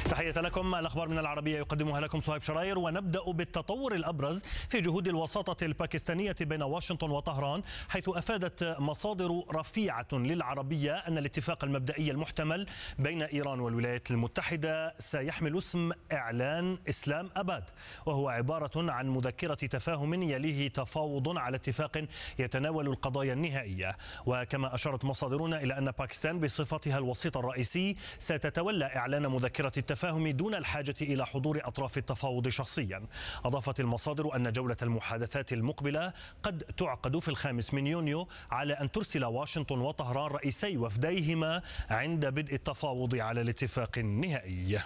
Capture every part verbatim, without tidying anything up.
تحية لكم. الأخبار من العربية يقدمها لكم صهيب شراير، ونبدأ بالتطور الأبرز في جهود الوساطة الباكستانية بين واشنطن وطهران، حيث أفادت مصادر رفيعة للعربية أن الاتفاق المبدئي المحتمل بين إيران والولايات المتحدة سيحمل اسم إعلان إسلام أباد، وهو عبارة عن مذكرة تفاهم يليه تفاوض على اتفاق يتناول القضايا النهائية. وكما أشارت مصادرنا إلى أن باكستان بصفتها الوسيط الرئيسي ستتولى إعلان مذكرة التفاهم دون الحاجة إلى حضور أطراف التفاوض شخصيا. أضافت المصادر أن جولة المحادثات المقبلة قد تعقد في الخامس من يونيو، على أن ترسل واشنطن وطهران رئيسي وفديهما عند بدء التفاوض على الاتفاق النهائي.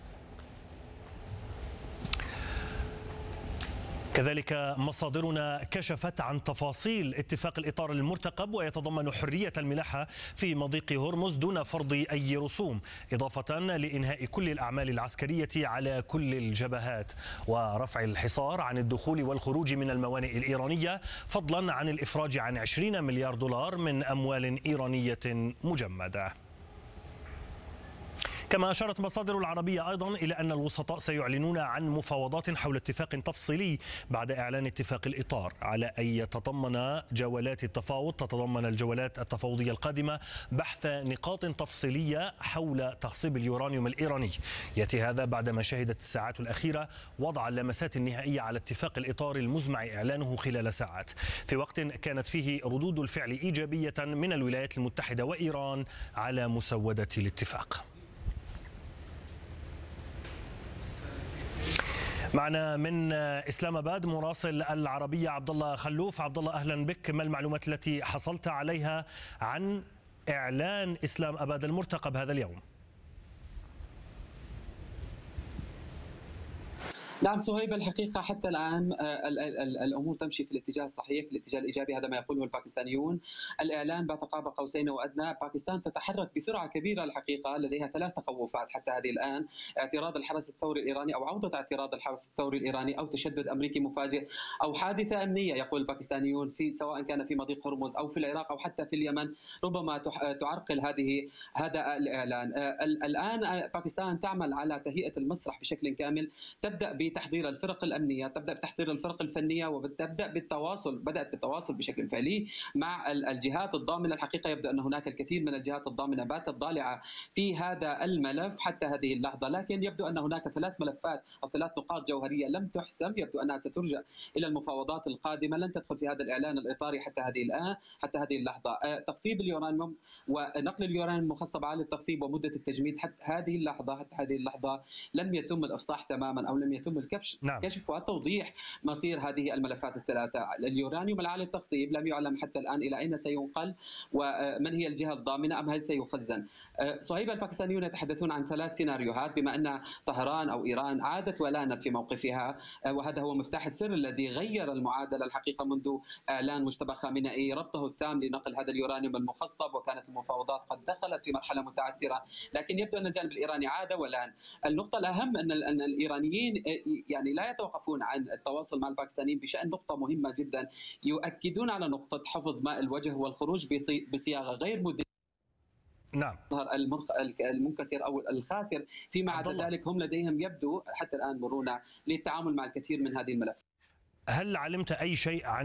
كذلك مصادرنا كشفت عن تفاصيل اتفاق الإطار المرتقب، ويتضمن حرية الملاحة في مضيق هرمز دون فرض أي رسوم، إضافة لإنهاء كل الأعمال العسكرية على كل الجبهات، ورفع الحصار عن الدخول والخروج من الموانئ الإيرانية، فضلا عن الإفراج عن عشرين مليار دولار من أموال إيرانية مجمدة. كما أشارت مصادر العربية أيضا إلى أن الوسطاء سيعلنون عن مفاوضات حول اتفاق تفصيلي بعد إعلان اتفاق الإطار، على أن يتضمن جولات التفاوض تتضمن الجولات التفاوضية القادمة بحث نقاط تفصيلية حول تخصيب اليورانيوم الإيراني. يأتي هذا بعدما شهدت الساعات الأخيرة وضع اللمسات النهائية على اتفاق الإطار المزمع إعلانه خلال ساعات، في وقت كانت فيه ردود الفعل إيجابية من الولايات المتحدة وإيران على مسودة الاتفاق. معنا من إسلام آباد مراسل العربية عبد الله خلوف. عبد الله، أهلا بك. ما المعلومات التي حصلت عليها عن إعلان إسلام آباد المرتقب هذا اليوم؟ نعم صهيب، الحقيقة حتى الآن الأمور تمشي في الاتجاه الصحيح، في الاتجاه الإيجابي، هذا ما يقوله الباكستانيون. الإعلان بعد قاب قوسين وأدنى. باكستان تتحرك بسرعة كبيرة الحقيقة، لديها ثلاث تخوفات حتى هذه الآن: اعتراض الحرس الثوري الإيراني أو عودة اعتراض الحرس الثوري الإيراني، أو تشدد أمريكي مفاجئ، أو حادثة أمنية يقول الباكستانيون في سواء كان في مضيق هرمز أو في العراق أو حتى في اليمن، ربما تعرقل هذه هذا الإعلان. الآن باكستان تعمل على تهيئة المسرح بشكل كامل، تبدأ بتحضير الفرق الأمنية، تبدأ بتحضير الفرق الفنية، وتبدأ بالتواصل بدأت بالتواصل بشكل فعلي مع الجهات الضامنة. الحقيقة يبدو أن هناك الكثير من الجهات الضامنة باتت ضالعة في هذا الملف حتى هذه اللحظة، لكن يبدو أن هناك ثلاث ملفات أو ثلاث نقاط جوهرية لم تحسم، يبدو أنها سترجع إلى المفاوضات القادمة، لن تدخل في هذا الإعلان الإطاري حتى هذه الآن حتى هذه اللحظة. تقصيب اليورانيوم ونقل اليورانيوم المخصب على التقصيب ومدة التجميد حتى هذه اللحظة حتى هذه اللحظة لم يتم الإفصاح تماما، أو لم يتم الكشف نعم. كشف وتوضيح مصير هذه الملفات الثلاثة. اليورانيوم العالي التقصيب لم يعلم حتى الآن إلى أين سينقل ومن هي الجهة الضامنة أم هل سيخزن. صهيب، الباكستانيون يتحدثون عن ثلاث سيناريوهات، بما أن طهران أو إيران عادت ولانت في موقفها، وهذا هو مفتاح السر الذي غير المعادلة الحقيقة منذ إعلان مجتبى خامنئي ربطه التام لنقل هذا اليورانيوم المخصب، وكانت المفاوضات قد دخلت في مرحلة متعثرة، لكن يبدو أن الجانب الإيراني عاد ولان. النقطة الأهم أن أن الإيرانيين يعني لا يتوقفون عن التواصل مع الباكستانيين بشأن نقطة مهمة جدا، يؤكدون على نقطة حفظ ماء الوجه والخروج بصياغة غير مدينة. نعم. المنكسر أو الخاسر، فيما عدا ذلك هم لديهم يبدو حتى الآن مرونة للتعامل مع الكثير من هذه الملفات. هل علمت أي شيء عن